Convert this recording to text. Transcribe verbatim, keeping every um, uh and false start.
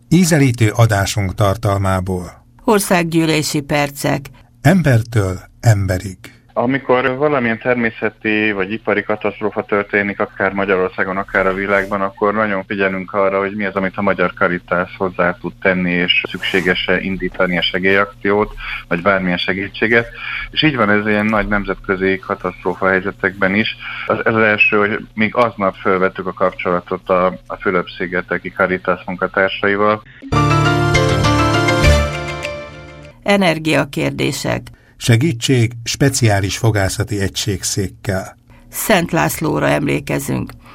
Ízelítő adásunk tartalmából. Országgyűlési percek. Embertől emberig. Amikor valamilyen természeti vagy ipari katasztrófa történik, akár Magyarországon, akár a világban, akkor nagyon figyelünk arra, hogy mi az, amit a Magyar Caritas hozzá tud tenni, és szükséges-e indítani a segélyakciót, vagy bármilyen segítséget. És így van ez ilyen nagy nemzetközi katasztrófa helyzetekben is. Az, ez az első, hogy még aznap felvettük a kapcsolatot a, a Fülöp-szigeteki Caritas munkatársaival. Energiakérdések. Segítség speciális fogászati egységszékkel. Szent Lászlóra emlékezünk.